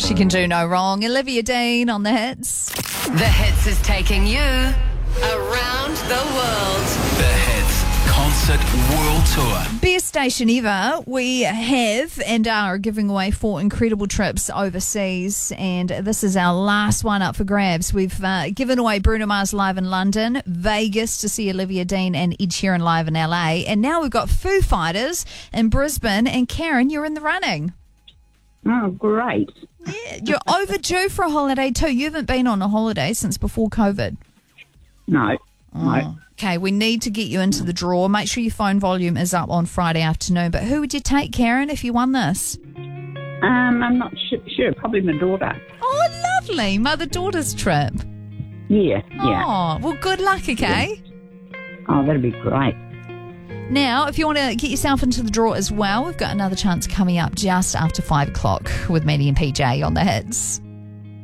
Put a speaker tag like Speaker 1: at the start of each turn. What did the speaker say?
Speaker 1: She can do no wrong. Olivia Dean on the hits.
Speaker 2: The Hits is taking you around the world.
Speaker 3: The Hits Concert World Tour.
Speaker 1: Best station ever. We have and are giving away 4 incredible trips overseas, and this is our last one up for grabs. We've given away Bruno Mars live in London, Vegas to see Olivia Dean and Ed Sheeran live in LA, and now we've got Foo Fighters in Brisbane. And Karen, you're in the running.
Speaker 4: Oh, great.
Speaker 1: Yeah, you're overdue for a holiday too. You haven't been on a holiday since before COVID.
Speaker 4: No.
Speaker 1: Okay, we need to get you into the draw. Make sure your phone volume is up on Friday afternoon. But who would you take, Karen, if you won this?
Speaker 4: I'm not sure. Probably my daughter.
Speaker 1: Oh, lovely. Mother-daughter's trip.
Speaker 4: Yeah.
Speaker 1: Oh, well, good luck, okay?
Speaker 4: Oh, that'd be great.
Speaker 1: Now, if you want to get yourself into the draw as well, we've got another chance coming up just after 5 o'clock with Maddie and PJ on the hits.